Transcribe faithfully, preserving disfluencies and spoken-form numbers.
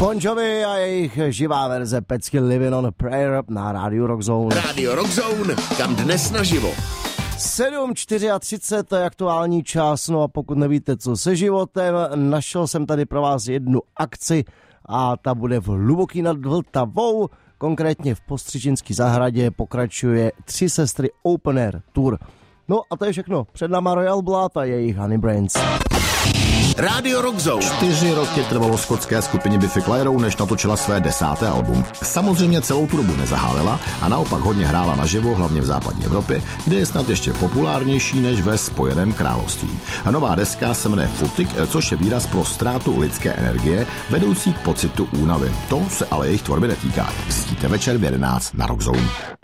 Bon Jovi a jejich živá verze pecky Living on a Prayer na rádiu Rockzone. Rádio Rockzone, kam dnes naživo. sedm třicet čtyři je aktuální čas, no a pokud nevíte, co se životem, našel jsem tady pro vás jednu akci a ta bude v Hluboký nad Vltavou, konkrétně v Postřičinské zahradě pokračuje Tři sestry Open Air Tour. No a to je všechno, před náma Royal Blood a jejich Honey Brains. Rádio Rockzone. Čtyři roky trvalo skotské skupině Biffy Clyro, než natočila své desáté album. Samozřejmě celou tu dobu nezahálila a naopak hodně hrála naživo, hlavně v západní Evropě, kde je snad ještě populárnější než ve Spojeném království. A nová deska se jmenuje Footing, což je výraz pro ztrátu lidské energie, vedoucí k pocitu únavy. To se ale jejich tvorby netýká. Zjistíte večer v jedenáct na Rockzone.